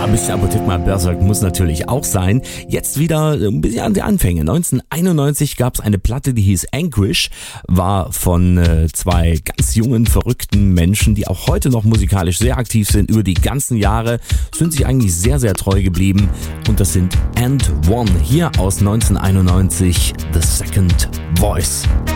Ein bisschen Apotheke mal Berserk muss natürlich auch sein. Jetzt wieder ein bisschen an die Anfänge. 1991 gab es eine Platte, die hieß Anguish, war von zwei ganz jungen, verrückten Menschen, die auch heute noch musikalisch sehr aktiv sind. Über die ganzen Jahre sind sich eigentlich sehr, sehr treu geblieben. Und das sind And One, hier aus 1991, The Second Voice.